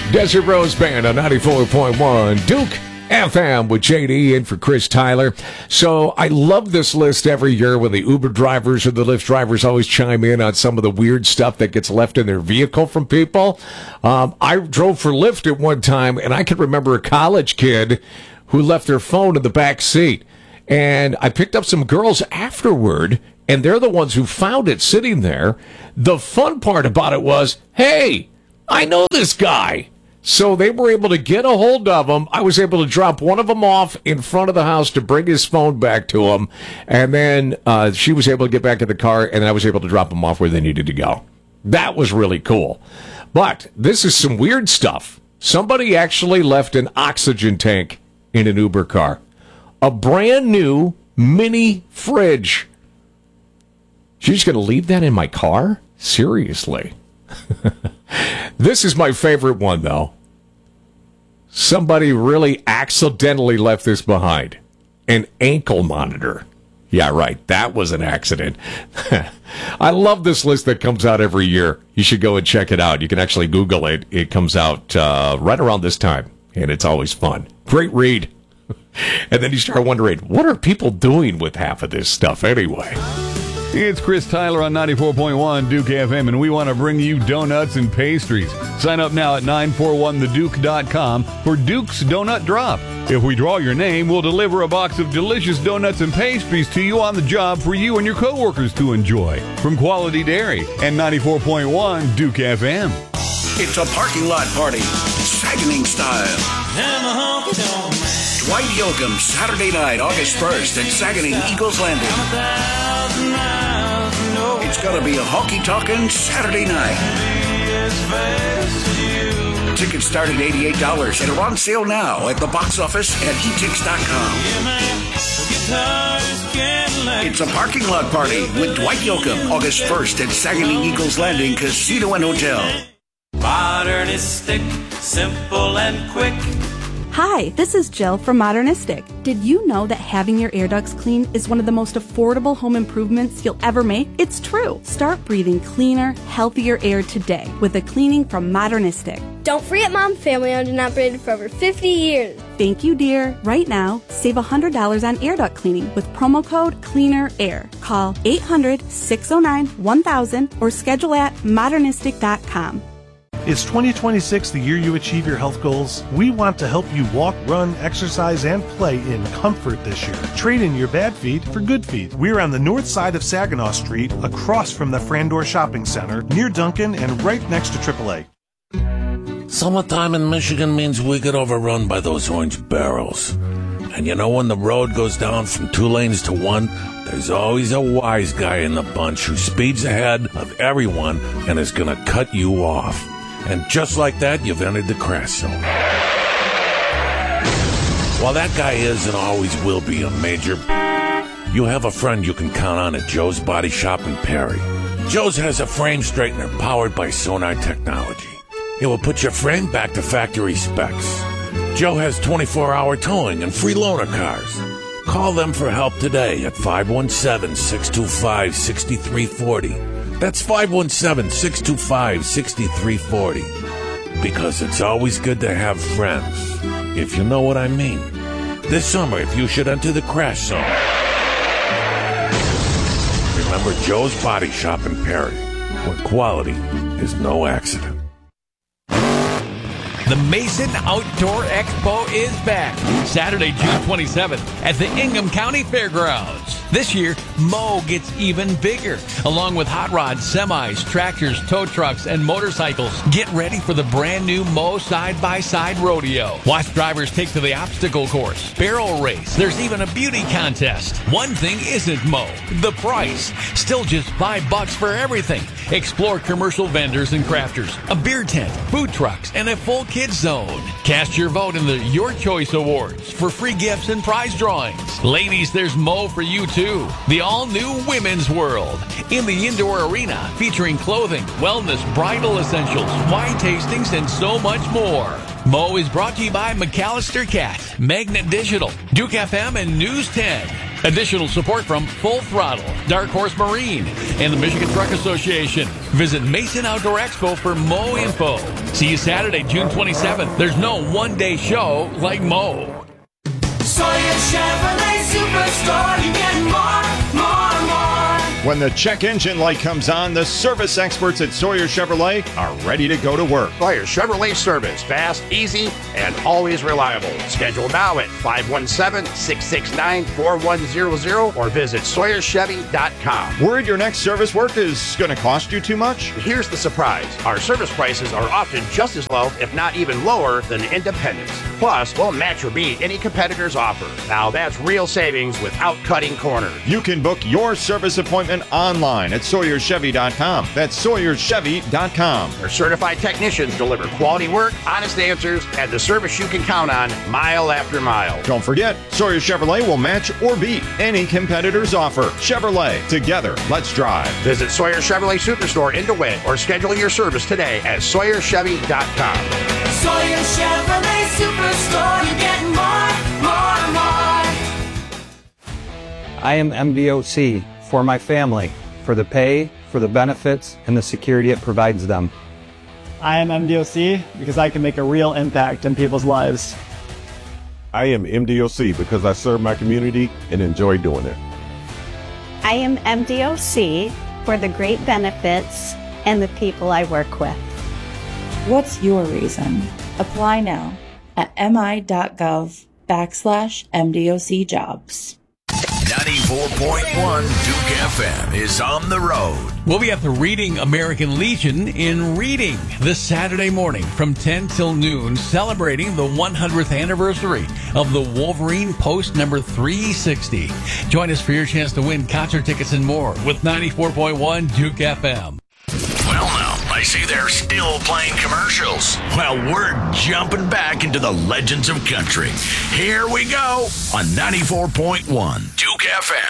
Desert Rose Band on 94.1 Duke FM with JD in for Chris Tyler. So I love this list every year when the Uber drivers or the Lyft drivers always chime in on some of the weird stuff that gets left in their vehicle from people. I drove for Lyft at one time, and I can remember a college kid who left their phone in the back seat. And I picked up some girls afterward, and they're the ones who found it sitting there. The fun part about it was, hey, I know this guy. So they were able to get a hold of him. I was able to drop one of them off in front of the house to bring his phone back to him. And then she was able to get back to the car, and I was able to drop them off where they needed to go. That was really cool. But this is some weird stuff. Somebody actually left an oxygen tank in an Uber car. A brand new mini fridge. She's going to leave that in my car? Seriously. This is my favorite one, though. Somebody really accidentally left this behind. An ankle monitor. Yeah, right. That was an accident. I love this list that comes out every year. You should go and check it out. You can actually Google it. It comes out right around this time, and it's always fun. Great read. And then you start wondering, what are people doing with half of this stuff anyway? It's Chris Tyler on 94.1 Duke FM, and we want to bring you donuts and pastries. Sign up now at 941theduke.com for Duke's Donut Drop. If we draw your name, we'll deliver a box of delicious donuts and pastries to you on the job for you and your coworkers to enjoy. From Quality Dairy and 94.1 Duke FM. It's a parking lot party, Saguening style. Dwight Yoakam, Saturday night, August 1st at Saguening Eagles Landing. It's gonna be a honky-tonkin' Saturday night. Tickets start at $88 and are on sale now at the box office at etix.com. It's a parking lot party with Dwight Yoakam, August 1st at Saguening Eagles Landing Casino and Hotel. Modernistic, simple and quick. Hi, this is Jill from Modernistic. Did you know that having your air ducts clean is one of the most affordable home improvements you'll ever make? It's true. Start breathing cleaner, healthier air today with a cleaning from Modernistic. Don't forget, Mom, family owned and operated for over 50 years. Thank you, dear. Right now, save $100 on air duct cleaning with promo code CLEANERAIR. Call 800-609-1000 or schedule at modernistic.com. Is 2026 the year you achieve your health goals? We want to help you walk, run, exercise, and play in comfort this year. Trade in your bad feet for good feet. We're on the north side of Saginaw Street, across from the Frandor Shopping Center, near Duncan, and right next to AAA. Summertime in Michigan means we get overrun by those orange barrels. And you know when the road goes down from 2 lanes to 1, there's always a wise guy in the bunch who speeds ahead of everyone and is going to cut you off. And just like that, you've entered the crash zone. While that guy is and always will be a major, you have a friend you can count on at Joe's Body Shop in Perry. Joe's has a frame straightener powered by Sonar technology. It will put your frame back to factory specs. Joe has 24-hour towing and free loaner cars. Call them for help today at 517-625-6340. That's 517-625-6340. Because it's always good to have friends, if you know what I mean. This summer, if you should enter the crash zone, remember Joe's Body Shop in Perry, where quality is no accident. The Mason Outdoor Expo is back Saturday, June 27th at the Ingham County Fairgrounds. This year, Moe gets even bigger. Along with hot rods, semis, tractors, tow trucks, and motorcycles, get ready for the brand new Moe Side-by-Side Rodeo. Watch drivers take to the obstacle course, barrel race. There's even a beauty contest. One thing isn't Moe: the price. Still just $5 for everything. Explore commercial vendors and crafters, a beer tent, food trucks, and a full kids zone. Cast your vote in the Your Choice Awards for free gifts and prize drawings. Ladies, there's Moe for you too. The all-new Women's World in the indoor arena, featuring clothing, wellness, bridal essentials, wine tastings, and so much more. Moe is brought to you by McAllister Cat, Magnet Digital, Duke FM, and News 10. Additional support from Full Throttle, Dark Horse Marine, and the Michigan Truck Association. Visit Mason Outdoor Expo for Mow info. See you Saturday, June 27th. There's no one-day show like Mow. Sawyer Chevrolet Superstore. You get more. When the check engine light comes on, the service experts at Sawyer Chevrolet are ready to go to work. Sawyer Chevrolet service. Fast, easy, and always reliable. Schedule now at 517-669-4100 or visit SawyerChevy.com. Worried your next service work is going to cost you too much? Here's the surprise. Our service prices are often just as low, if not even lower, than independents. Plus, we'll match or beat any competitor's offer. Now that's real savings without cutting corners. You can book your service appointment online at SawyerChevy.com. That's SawyerChevy.com. Our certified technicians deliver quality work, honest answers, and the service you can count on mile after mile. Don't forget, Sawyer Chevrolet will match or beat any competitor's offer. Chevrolet, together, let's drive. Visit Sawyer Chevrolet Superstore in DeWitt or schedule your service today at SawyerChevy.com. Sawyer Chevrolet Superstore. You get more. I am MDOC for my family, for the pay, for the benefits, and the security it provides them. I am MDOC because I can make a real impact in people's lives. I am MDOC because I serve my community and enjoy doing it. I am MDOC for the great benefits and the people I work with. What's your reason? Apply now at mi.gov/MDOC jobs. 94.1 Duke FM is on the road. We'll be at the Reading American Legion in Reading this Saturday morning from 10 till noon, celebrating the 100th anniversary of the Wolverine Post number 360. Join us for your chance to win concert tickets and more with 94.1 Duke FM. Well, now, I see they're still playing commercials. Well, we're jumping back into the legends of country. Here we go on 94.1 Duke FM.